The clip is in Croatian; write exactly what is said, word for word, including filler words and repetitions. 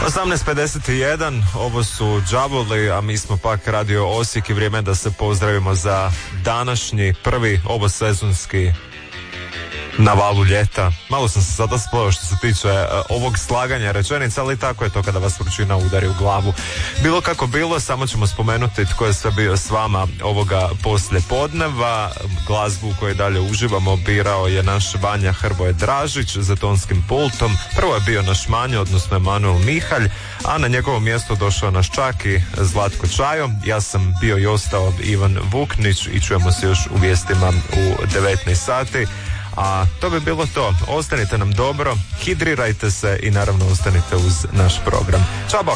osamnaest pedeset jedan, ovo su Đavoli, a mi smo pak Radio Osijek i vrijeme da se pozdravimo za današnji prvi ovosezonski na valu ljeta. Malo sam se sada spleo što se tiče uh, ovog slaganja rečenica, ali tako je to kada vas vrućina udari u glavu. Bilo kako bilo, samo ćemo spomenuti tko je sve bio s vama ovoga poslje podneva. Glazbu u kojoj dalje uživamo birao je naš Vanja Hrvoje Dražić za tonskim pultom. Prvo je bio naš Manjo, odnosno Emanuel Mihalj, a na njegovo mjesto došao naš čak i Zlatko Čajo. Ja sam bio i ostao Ivan Vuknić i čujemo se još u vijestima u devetnaest sati. A to bi bilo to. Ostanite nam dobro, hidrirajte se i naravno ostanite uz naš program. Ćao, bok!